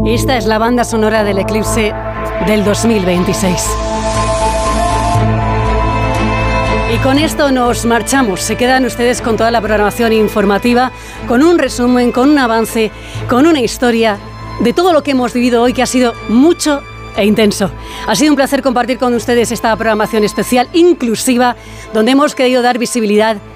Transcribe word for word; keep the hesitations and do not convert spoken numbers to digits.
Esta es la banda sonora del eclipse del dos mil veintiséis. Y con esto nos marchamos. Se quedan ustedes con toda la programación informativa, con un resumen, con un avance, con una historia de todo lo que hemos vivido hoy, que ha sido mucho e intenso. Ha sido un placer compartir con ustedes esta programación especial inclusiva, donde hemos querido dar visibilidad